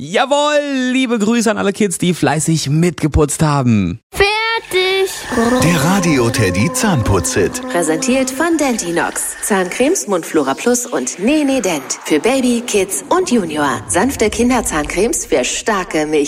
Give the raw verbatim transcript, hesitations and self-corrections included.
Jawohl, liebe Grüße an alle Kids, die fleißig mitgeputzt haben. Fertig. Der Radio Teddy Zahnputz-Hit. Präsentiert von Dentinox. Zahncremes, Mundflora Plus und Nene Dent. Für Baby, Kids und Junior. Sanfte Kinderzahncremes für starke Milch.